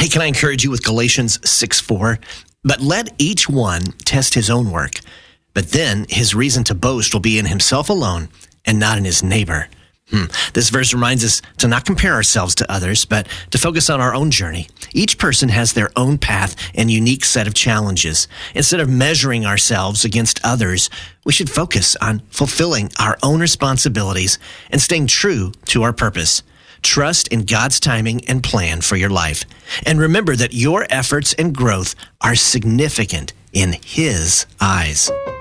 Hey, can I encourage you with Galatians 6:4? But let each one test his own work. But then his reason to boast will be in himself alone and not in his neighbor. This verse reminds us to not compare ourselves to others, but to focus on our own journey. Each person has their own path and unique set of challenges. Instead of measuring ourselves against others, we should focus on fulfilling our own responsibilities and staying true to our purpose. Trust in God's timing and plan for your life. And remember that your efforts and growth are significant in His eyes.